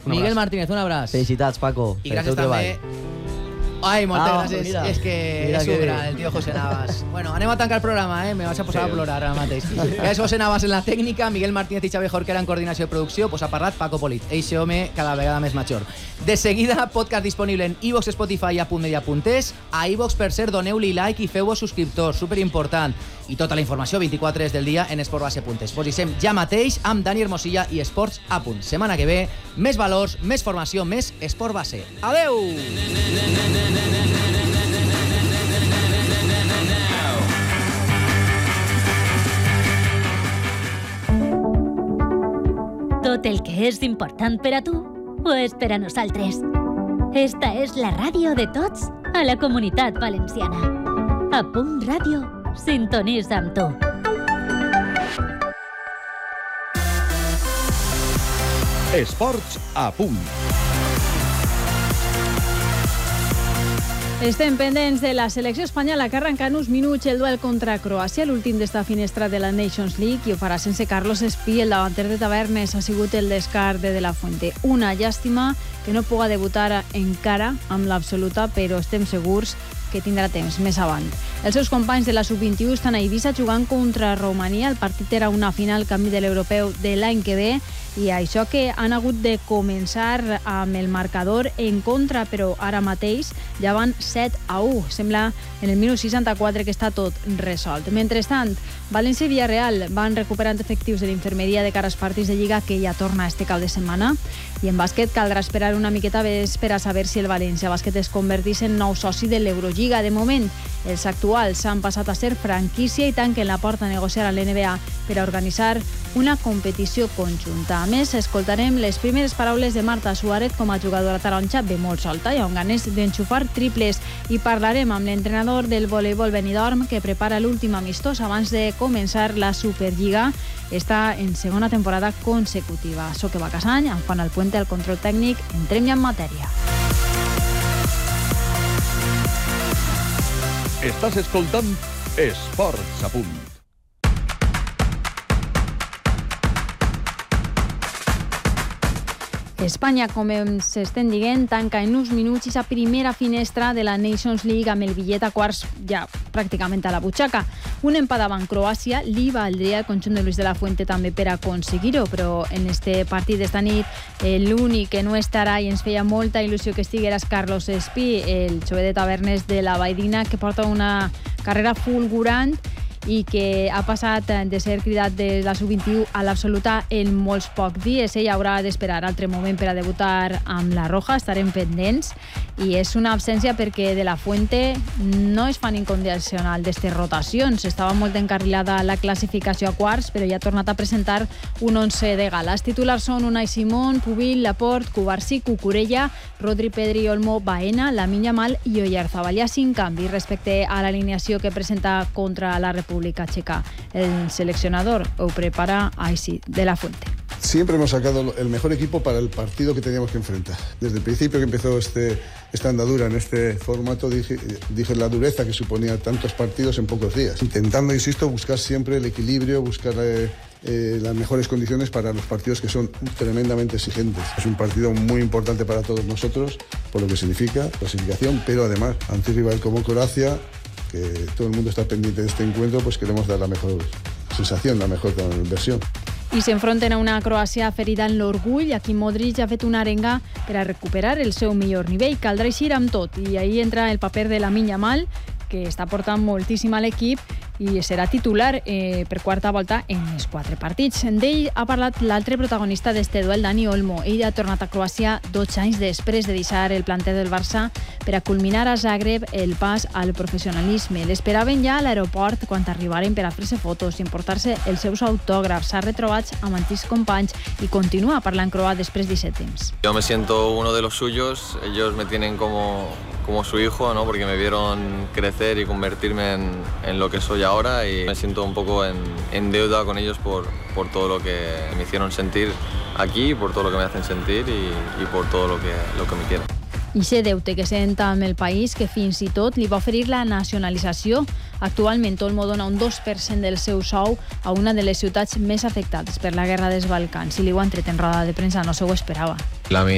Miguel Martínez, un abraç. Felicitats, Paco. I gràcies també... Ai, moltes gràcies. Mira, és que és un gran, el tio José Navas. Bueno, anem a tancar el programa, Me vaig a posar a plorar ara mateix. És José Navas en la tècnica, Miguel Martínez i Xavi Jorquera en coordinació i producció, pues ha parlat Paco Polit, eixe home cada vegada més major. De seguida, podcast disponible en iVox, Spotify i a.media.es. A iVox, per cert, doneu-li like i feu-vos subscriptors, superimportant. I tota la informació 24 hores del dia en esportbase.es. Posem ja mateix amb Dani Hermosilla i Esports a punt. Setmana que ve, més valors, més formació, més Esport Base. Adeu! Tot el que és important per a tu ho és per a nosaltres. Esta és la ràdio de tots a la Comunitat Valenciana. A Punt Ràdio, sintonitza amb tu. Esports a punt. Estem pendents de la selecció espanyola que arrenca en uns minuts el duel contra Croàcia, l'últim d'esta finestra de la Nations League, i ho farà sense Carlos Espí. El davanter de Tavernes ha sigut el descart de la Fuente. Una llàstima que no puga debutar encara amb l'absoluta, però estem segurs que tindrà temps més avant. Els seus companys de la Sub-21 estan a Eivissa jugant contra Romania. El partit era una final canvi de l'europeu de l'any que ve, i això que han hagut de començar amb el marcador en contra, però ara mateix ja van 7-1. Sembla en el minut 64 que està tot resolt. Mentrestant, València i Villarreal van recuperant efectius de l'infermeria de cara als partits de Lliga que ja torna este cap de setmana. I en bàsquet caldrà esperar una miqueta més per a saber si el València Bàsquet es convertís en nou soci de l'Eurolliga. De moment, els actuals s'han passat a ser franquícia i tanquen la porta a negociar a l'NBA per a organitzar una competició conjunta. A més, escoltarem les primeres paraules de Marta Suárez com a jugadora taronja, ve molt solta i amb ganes d'enxufar triples, i parlarem amb l'entrenador del voleibol Benidorm que prepara l'últim amistós abans de començar la Superliga. Està en segona temporada consecutiva. Soc Eva Casany, amb Juan Alpuente al control tècnic. Entrem ja en matèria. Estàs escoltant Esports a punt. Espanya, com s'estem dient, tanca en uns minuts i la primera finestra de la Nations League amb el bitllet a quarts ja pràcticament a la butxaca. Un empat davant Croàcia li valdria al conjunt de Luis de la Fuente també per aconseguir-ho, però en este partit d'esta nit l'únic que no estarà i ens feia molta il·lusió que estigués Carlos Espí, el jove de Tavernes de la Valldigna, que porta una carrera fulgurant i que ha passat de ser cridat de la Sub-21 a l'absoluta en molts pocs dies. Ell haurà d'esperar altre moment per a debutar amb la Roja, estarem pendents, i és una absència perquè de la Fuente no és fan incondicional d'estes rotacions. Estava molt encarrilada la classificació a quarts, però ja ha tornat a presentar un 11 de gala. Els titulars són Unai Simón, Pubil, Laporte, Cubarsí, Cucurella, Rodri, Pedri, Olmo, Baena, Lamine Yamal i Oyarzabal. Hi ha 5 canvis respecte a l'alineació que presenta contra la República Checa. El seleccionador ho prepara així, de la Fuente. Siempre hemos sacado el mejor equipo para el partido que teníamos que enfrentar. Desde el principio que empezó esta andadura en este formato, dije la dureza que suponía tantos partidos en pocos días. Intentando, insisto, buscar siempre el equilibrio, buscar las mejores condiciones para los partidos que son tremendamente exigentes. Es un partido muy importante para todos nosotros, por lo que significa clasificación, pero además, ante un rival como Croacia, que todo el mundo está pendiente de este encuentro, pues queremos dar la mejor sensación, la mejor versión. I s'enfronten a una Croàcia ferida en l'orgull. Aquí Modric ha fet una arenga per a recuperar el seu millor nivell. Caldrà eixir amb tot, i ahí entra el paper de Lamine Yamal, que està portant moltíssim a l'equip i serà titular per quarta volta en els 4 partits. D'ell ha parlat l'altre protagonista d'este duel, Dani Olmo. Ell ha tornat a Croàcia 12 anys després de deixar el planter del Barça per a culminar a Zagreb el pas al professionalisme. L'esperaven ja a l'aeroport quan arribaren per a fer-se fotos i emportar-se els seus autògrafs. S'ha retrobat amb antics companys i continua parlant croat després d'17 temps. Yo me siento uno de los suyos, ellos me tienen como su hijo, ¿no? Porque me vieron crecer y convertirme en lo que soy ahora, y me siento un poco en deuda con ellos por todo lo que me hicieron sentir aquí, por todo lo que me hacen sentir y por todo lo que me quieren. I ser deute que sent amb el país, que fins i tot li va oferir la nacionalització. Actualment Olmo dona un 2% del seu sou a una de les ciutats més afectades per la guerra dels Balcans. Si li ho han tret en roda de premsa, no se ho esperava.